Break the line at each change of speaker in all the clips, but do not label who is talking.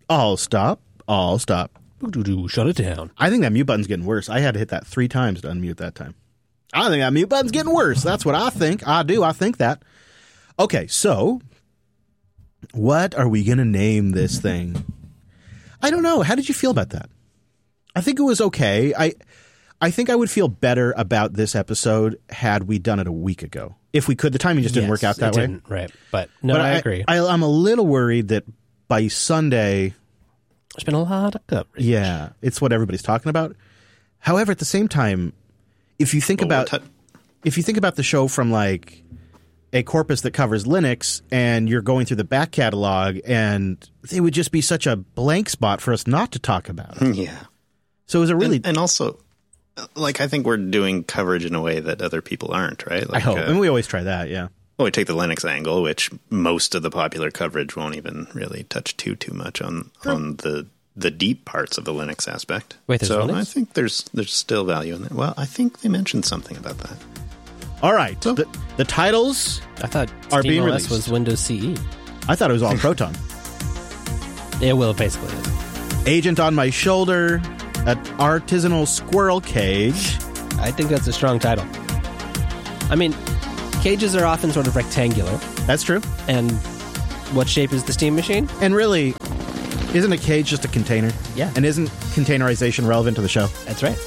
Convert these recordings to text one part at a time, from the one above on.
I'll stop.
Shut it down.
I think that mute button's getting worse. I had to hit that 3 times to unmute that time. I think that mute button's getting worse. That's what I think. I think that. Okay, so what are we going to name this thing? I don't know. How did you feel about that? I think it was okay. I think I would feel better about this episode had we done it a week ago. If we could. The timing just didn't work out that way.
Right. But I agree.
I'm a little worried that by Sunday...
There's been a lot of coverage.
Yeah, it's what everybody's talking about. However, at the same time, if you think about the show from like a corpus that covers Linux and you're going through the back catalog, and it would just be such a blank spot for us not to talk about it.
Yeah.
So it was a really...
And also, like, I think we're doing coverage in a way that other people aren't, right? Like,
I hope. And we always try that, yeah.
Well, we take the Linux angle, which most of the popular coverage won't even really touch too much on the deep parts of the Linux aspect.
Wait, there's Linux?
I think there's still value in that. Well, I think they mentioned something about that.
All right. So, the titles
I thought
are being released.
was Windows CE.
I thought it was all Proton.
Yeah, well, it basically is.
Agent on My Shoulder, an artisanal squirrel cage.
I think that's a strong title. I mean, cages are often sort of rectangular.
That's true.
And what shape is the steam machine?
And really, isn't a cage just a container?
Yeah.
And isn't containerization relevant to the show?
That's right.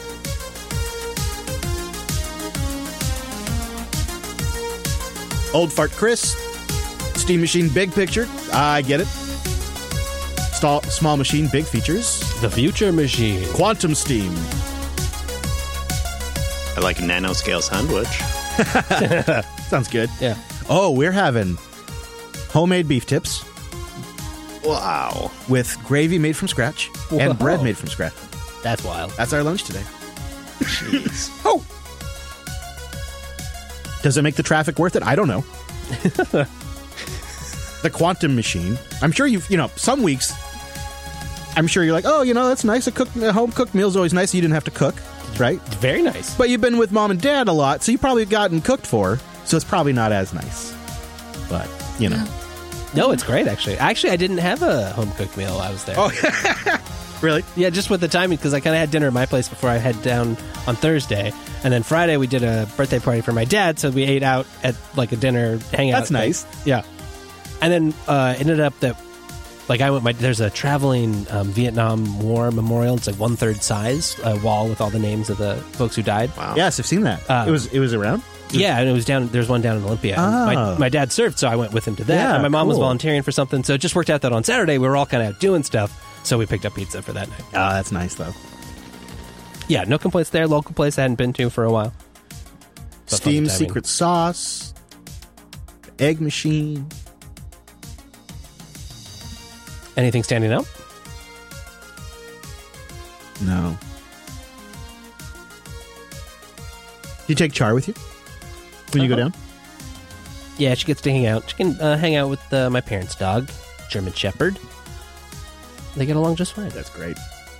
Old Fart Chris, Steam Machine Big Picture. I get it. Small Machine Big Features.
The Future Machine.
Quantum Steam.
I like nanoscale sandwich.
Sounds good.
Yeah.
Oh, we're having homemade beef tips.
Wow.
With gravy made from scratch and bread made from scratch.
That's wild.
That's our lunch today.
Jeez.
Oh. Does it make the traffic worth it? I don't know. The Quantum Machine. I'm sure some weeks, I'm sure you're like, oh, that's nice. A home-cooked meal is always nice. You didn't have to cook, right?
Very nice.
But you've been with mom and dad a lot, so you've probably gotten cooked for, so it's probably not as nice. But,
No, it's great, actually. Actually, I didn't have a home-cooked meal while I was there.
Oh, really?
Yeah, just with the timing, because I kind of had dinner at my place before I head down on Thursday. And then Friday, we did a birthday party for my dad, so we ate out at, like, a dinner hangout.
That's nice.
Yeah. And then ended up that, like, there's a traveling Vietnam War memorial. It's like 1/3 size, a wall with all the names of the folks who died.
Wow.
Yes, I've seen that. It was around?
Yeah, and it was down. There's one down in Olympia.
Oh.
My dad served, so I went with him to that.
Yeah,
and my mom was
cool.
volunteering for something, so it just worked out that on Saturday we were all kind of out doing stuff, so we picked up pizza for that night.
Oh, that's nice, though.
Yeah, no complaints there. Local place I hadn't been to for a while. So
Steam Secret Sauce, Egg Machine.
Anything standing out?
No. Do you take Char with you when you go down?
Yeah, she gets to hang out. She can hang out with my parents' dog, German Shepherd. They get along just fine.
That's great.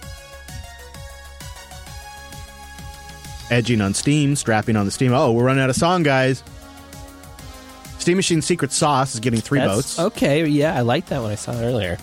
Edging on Steam, strapping on the Steam. Oh, we're running out of song, guys. Steam Machine Secret Sauce is getting 3 votes.
Okay, yeah, I liked that one. I saw it earlier.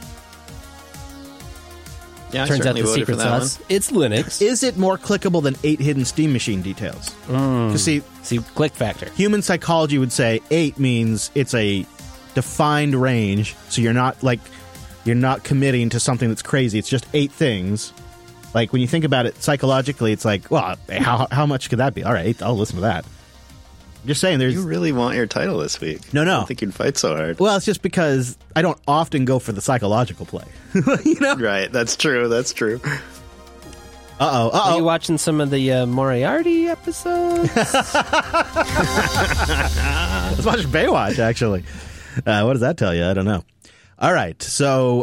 Yeah,
Turns out
I certainly
the
voted
secret
for that
sauce, it's Linux.
Is it more clickable than 8 hidden Steam Machine details? Because see,
click factor.
human psychology would say 8 means it's a defined range, so you're not committing to something that's crazy. It's just 8 things. Like, when you think about it psychologically, it's like, well, how much could that be? All right, I'll listen to that. I'm just saying, there's...
You really want your title this week.
No.
I don't think you'd fight so hard.
Well, it's just because I don't often go for the psychological play.
Right, that's true.
Are you watching some of the Moriarty episodes?
Let's watch Baywatch, actually. What does that tell you? I don't know. All right, so...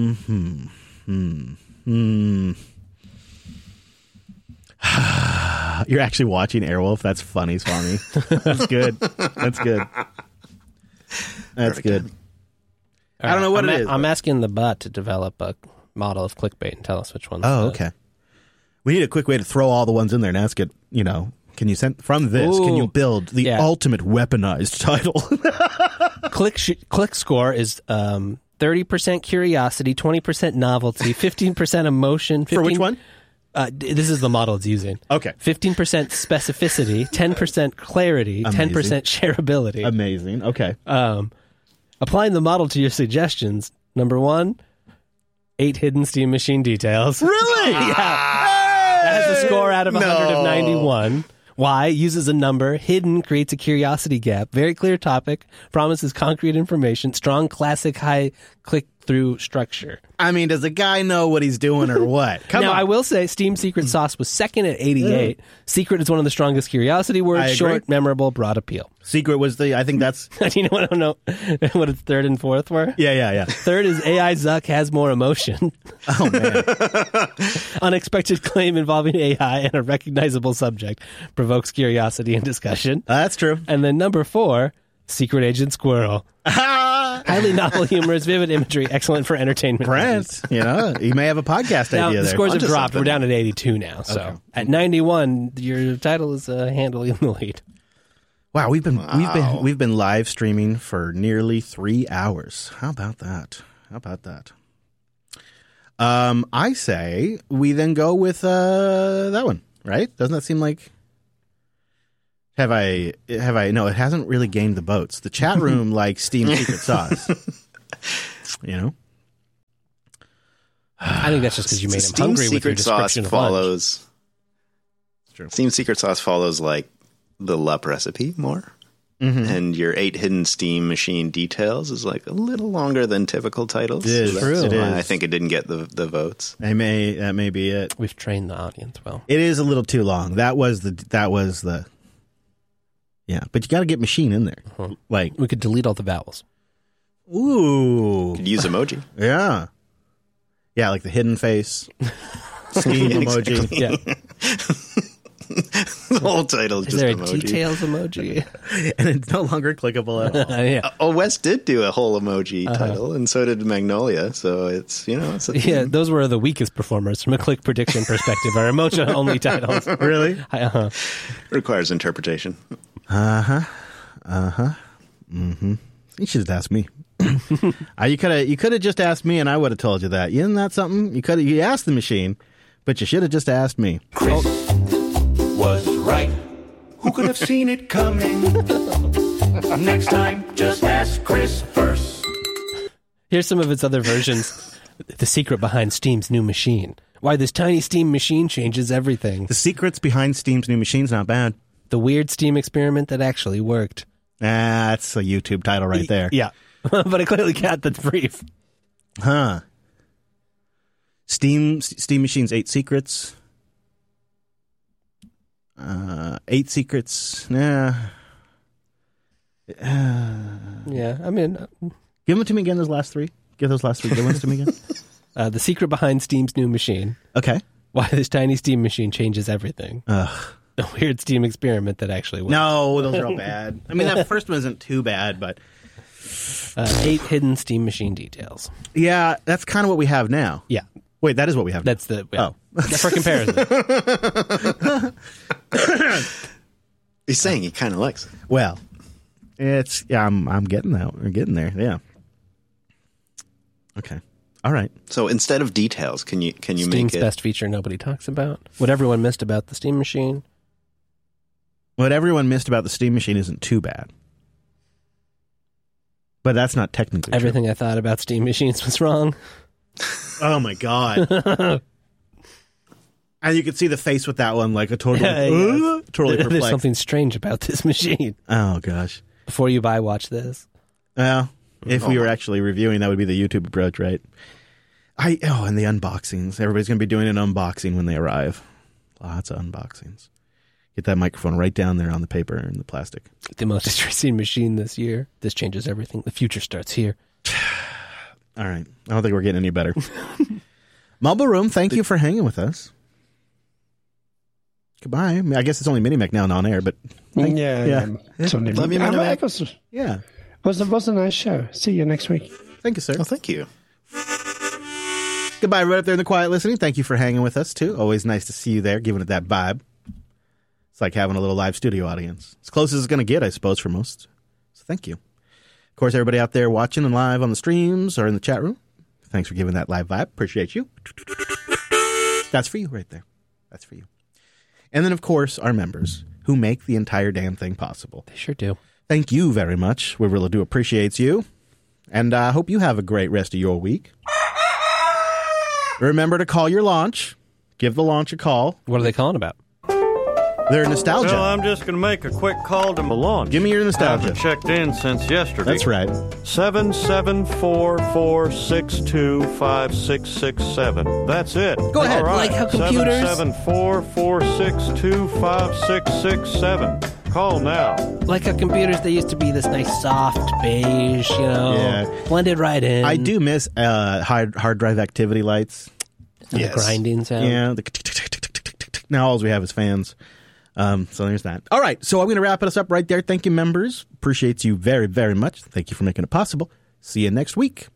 You're actually watching Airwolf? That's funny, Swami. That's good. That's good. That's good. I don't know what it is.
I'm asking the bot to develop a model of clickbait and tell us which one's
okay. We need a quick way to throw all the ones in there and ask it, can you send from this? Can you build the ultimate weaponized title?
Click score is 30% curiosity, 20% novelty, 15% emotion. 15,
For which one?
This is the model it's using.
Okay.
15% specificity, 10% clarity, 10% shareability.
Amazing. Okay.
Applying the model to your suggestions. Number 1, 8 hidden Steam Machine details.
Really?
Yeah. That has a score out of 100 of 91. Why? Uses a number. Hidden creates a curiosity gap. Very clear topic. Promises concrete information. Strong classic high click-through structure.
I mean, does the guy know what he's doing or what? Come
now,
on.
I will say Steam Secret Sauce was second at 88. Secret is one of the strongest curiosity
I
words.
agree.
Short, memorable, broad appeal.
Secret was I think that's...
Do you know what I don't know what its third and fourth were?
Yeah.
Third is AI Zuck has more emotion.
Oh, man.
Unexpected claim involving AI and a recognizable subject provokes curiosity and discussion.
That's true.
And then number 4, Secret Agent Squirrel. Highly novel, humorous, vivid imagery, excellent for entertainment.
Brent, he may have a podcast
Now,
idea
the
there.
scores have
Onto
dropped.
something.
We're down at 82 now. So
Okay.
at 91, your title is handily in the lead.
Wow, we've been live streaming for nearly 3 hours. How about that? I say we then go with that one, right? Doesn't that seem like? Have I? No, it hasn't really gained the votes. The chat room likes Steam Secret Sauce.
I think that's just because you made him
Steam
hungry with your
Secret Sauce
description of lunch.
follows.
True.
Steam Secret Sauce follows like the LUP recipe more. And your 8 hidden Steam Machine details is like a little longer than typical titles.
It is.
So
True.
that's
It
why
is.
I think it didn't get the votes.
That may be it.
We've trained the audience well.
It is a little too long. That was the. Yeah, but you got to get machine in there. Like,
We could delete all the vowels.
ooh,
Could use emoji.
yeah, like the hidden face, Steam emoji.
Yeah.
The whole title is
Is
just
there a
emoji.
details emoji?
And it's no longer clickable at all.
Yeah.
Oh, Wes did do a whole emoji title, and so did Magnolia. So it's it's a
Yeah, those were the weakest performers from a click prediction perspective. Our emoji only titles.
Really?
requires interpretation.
You should have asked me. You could have just asked me, and I would have told you that. Isn't that something? You asked the machine, but you should have just asked me.
Chris was right. Who could have seen it coming? Next time, just ask Chris first.
Here's some of its other versions. The secret behind Steam's new machine. Why this tiny Steam machine changes everything.
The secrets behind Steam's new machine's not bad.
The weird Steam experiment that actually worked.
That's a YouTube title right there.
Yeah. But I clearly got the brief.
Huh. Steam Machine's 8 secrets. 8 secrets. Nah.
Yeah, I mean,
Give them to me again, those last 3. Give those last 3 good ones to me again.
the secret behind Steam's new machine.
Okay.
Why this tiny Steam machine changes everything.
Ugh.
The weird Steam experiment that actually worked.
No, those are all bad. I mean, that first one isn't too bad, but
8 hidden Steam machine details.
yeah, that's kind of what we have now.
Yeah.
Wait, that is what we have now.
That's the... Yeah.
Oh.
For comparison.
He's saying he kind of likes it.
Well, I'm getting that. We're getting there. Yeah. Okay. All right.
So instead of details, can you
Steam's
make it?
best feature nobody talks about. What everyone missed about the Steam machine.
What everyone missed about the Steam Machine isn't too bad. But that's not technically true.
Everything I thought about Steam machines was wrong.
Oh my god. And you could see the face with that one, like a totally,
Yeah.
totally
There's
perplexed.
something strange about this machine.
Oh gosh.
Before you buy, watch this.
Well, if we were actually reviewing, that would be the YouTube approach, right? And the unboxings. Everybody's going to be doing an unboxing when they arrive. Lots of unboxings. Get that microphone right down there on the paper and the plastic.
The most interesting machine this year. This changes everything. The future starts here.
All right. I don't think we're getting any better. Mumble Room, thank you for hanging with us. Goodbye. I mean, I guess it's only Minimac now and on air, but
Yeah. It's only
Love you, Minimac.
It
yeah.
was a nice show. See you next week.
Thank you, sir.
Oh, thank you.
Goodbye, right up there in the quiet listening. Thank you for hanging with us, too. Always nice to see you there, giving it that vibe. It's like having a little live studio audience. As close as it's going to get, I suppose, for most. So thank you. Of course, everybody out there watching and live on the streams or in the chat room, thanks for giving that live vibe. Appreciate you. That's for you right there. That's for you. And then, of course, our members who make the entire damn thing possible.
They sure do.
Thank you very much. We really do appreciate you. And I hope you have a great rest of your week. Remember to call your launch. Give the launch a call.
What are they calling about?
They're nostalgia.
So I'm just going to make a quick call to my launch.
Give me your nostalgia.
Haven't checked in since yesterday.
That's right.
774462567. That's it.
Go ahead.
All right.
Like how computers...
774462567. Call now.
Like how computers, they used to be this nice soft beige, blended right in.
I do miss hard drive activity lights.
And the grinding sound.
Yeah. Now all we have is fans. So there's that. All right. So I'm going to wrap us up right there. Thank you, members. Appreciate you very, very much. Thank you for making it possible. See you next week.